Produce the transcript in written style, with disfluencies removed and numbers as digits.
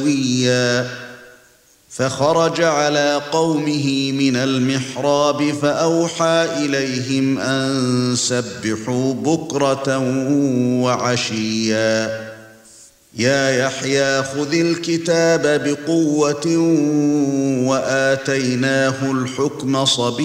فخرج على قومه من المحراب فأوحى إليهم أن سبحوا بكرة وعشيا يا يحيى خذ الكتاب بقوة وآتيناه الحكم صبيا